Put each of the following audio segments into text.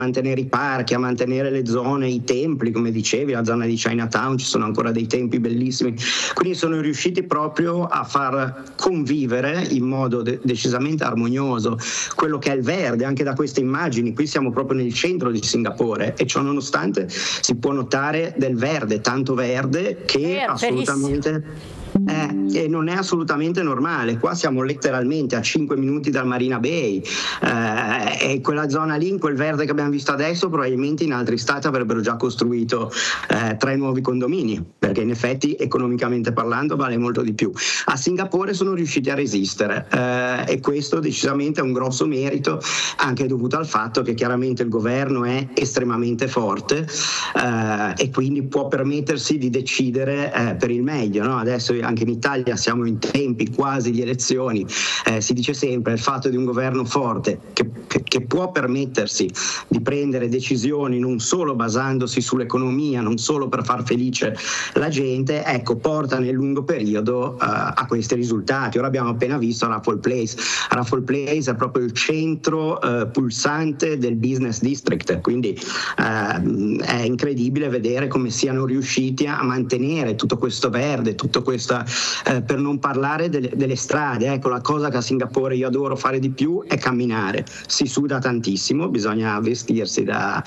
mantenere i parchi, a mantenere le zone, i templi, come dicevi, la zona di Chinatown, ci sono ancora dei templi bellissimi, quindi sono riusciti proprio a far convivere in modo decisamente armonioso quello che è il verde, anche da queste immagini. Qui siamo proprio nel centro di Singapore e ciò nonostante si può notare del verde, tanto verde che assolutamente... e non è assolutamente normale. Qua siamo letteralmente a 5 minuti dal Marina Bay, e quella zona lì, in quel verde che abbiamo visto adesso, probabilmente in altri stati avrebbero già costruito 3 nuovi condomini, perché in effetti economicamente parlando vale molto di più. A Singapore sono riusciti a resistere, e questo decisamente è un grosso merito, anche dovuto al fatto che chiaramente il governo è estremamente forte, e quindi può permettersi di decidere per il meglio, no? Adesso anche in Italia siamo in tempi quasi di elezioni, si dice sempre il fatto di un governo forte che può permettersi di prendere decisioni non solo basandosi sull'economia, non solo per far felice la gente, ecco, porta nel lungo periodo a questi risultati. Ora abbiamo appena visto Raffles Place. Raffles Place è proprio il centro pulsante del business district, quindi è incredibile vedere come siano riusciti a mantenere tutto questo verde, tutto questo, per non parlare delle strade. Ecco, la cosa che a Singapore io adoro fare di più è camminare. Si suda tantissimo, bisogna vestirsi da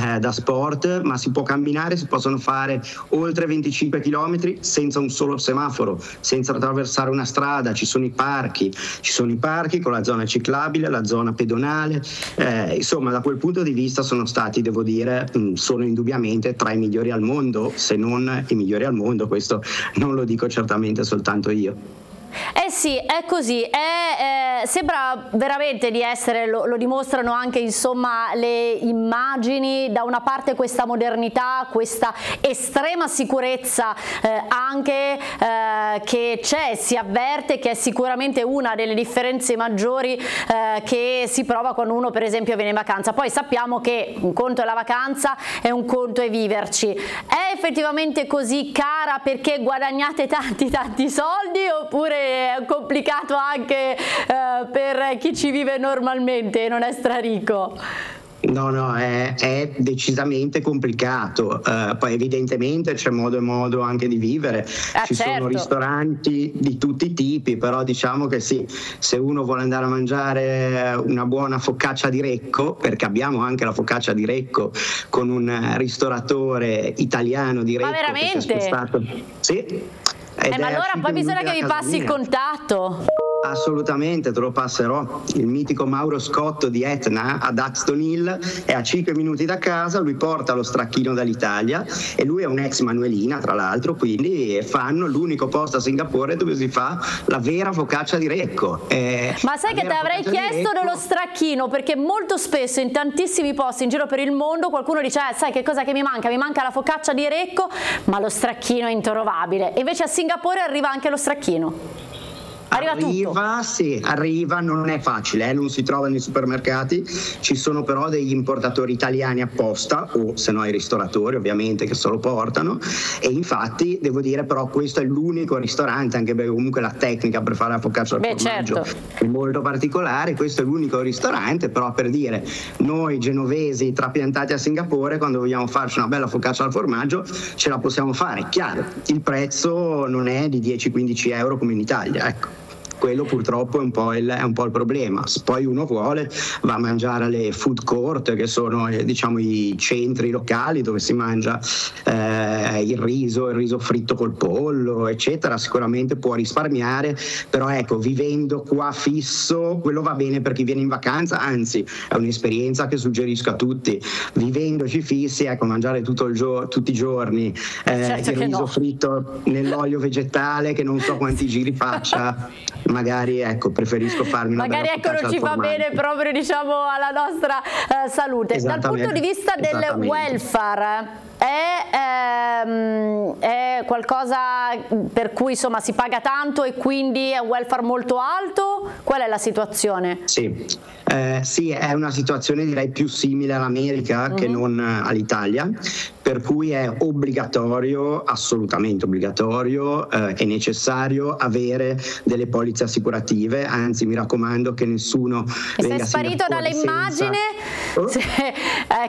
sport, ma si può camminare, si possono fare oltre 25 km senza un solo semaforo, senza attraversare una strada. Ci sono i parchi con la zona ciclabile, la zona pedonale, insomma da quel punto di vista sono stati, devo dire, sono indubbiamente tra i migliori al mondo, se non i migliori al mondo. Questo non lo dico certamente soltanto io. Sì, è così, sembra veramente di essere, lo dimostrano anche insomma le immagini, da una parte questa modernità, questa estrema sicurezza anche che c'è, si avverte, che è sicuramente una delle differenze maggiori che si prova quando uno per esempio viene in vacanza. Poi sappiamo che un conto è la vacanza e un conto è viverci. È effettivamente così cara perché guadagnate tanti soldi, oppure è complicato anche per chi ci vive normalmente e non è straricco? No, è decisamente complicato, poi evidentemente c'è modo e modo anche di vivere, ci sono ristoranti di tutti i tipi, però diciamo che sì, se uno vuole andare a mangiare una buona focaccia di Recco, perché abbiamo anche la focaccia di Recco con un ristoratore italiano di Recco. Ma veramente? Che si è spostato, sì. Ma allora poi bisogna che mi passi il contatto. Assolutamente, te lo passerò. Il mitico Mauro Scotto di Etna a Duxton Hill è a 5 minuti da casa, lui porta lo stracchino dall'Italia e lui è un ex manuelina tra l'altro, quindi fanno l'unico posto a Singapore dove si fa la vera focaccia di Recco. Ma sai che ti avrei chiesto dello stracchino, perché molto spesso in tantissimi posti in giro per il mondo qualcuno dice sai che cosa che mi manca? Mi manca la focaccia di Recco, ma lo stracchino è introvabile. Invece a Singapore arriva anche lo stracchino. Arriva, sì, arriva, non è facile, non si trova nei supermercati, ci sono però degli importatori italiani apposta, o se no i ristoratori ovviamente che se lo portano, e infatti devo dire però questo è l'unico ristorante, anche perché comunque la tecnica per fare la focaccia al formaggio è molto particolare, questo è l'unico ristorante, però per dire, noi genovesi trapiantati a Singapore, quando vogliamo farci una bella focaccia al formaggio ce la possiamo fare, chiaro, il prezzo non è di 10-15 euro come in Italia, ecco. Quello purtroppo è un po' il problema. Se poi uno vuole va a mangiare alle food court, che sono diciamo i centri locali dove si mangia il riso fritto col pollo eccetera, sicuramente può risparmiare, però ecco, vivendo qua fisso quello va bene per chi viene in vacanza, anzi è un'esperienza che suggerisco a tutti. Vivendoci fissi, ecco, mangiare tutti i giorni il riso fritto nell'olio vegetale che non so quanti giri faccia, magari ecco, preferisco farmi una bella focaccia al formaggio. Non ci fa bene proprio, diciamo, alla nostra salute. Dal punto di vista del welfare è qualcosa per cui insomma si paga tanto e quindi è un welfare molto alto? Qual è la situazione? Sì, è una situazione direi più simile all'America che non all'Italia, per cui è obbligatorio, assolutamente obbligatorio e necessario avere delle polizze assicurative, anzi mi raccomando che nessuno venga sei sparito dalle immagini.